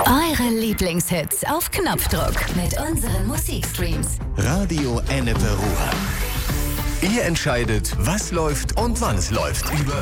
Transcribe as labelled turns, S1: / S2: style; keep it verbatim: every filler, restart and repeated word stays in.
S1: Eure Lieblingshits auf Knopfdruck mit unseren Musikstreams.
S2: Radio Ennepe Ruhr. Ihr entscheidet, was läuft und wann es läuft. Über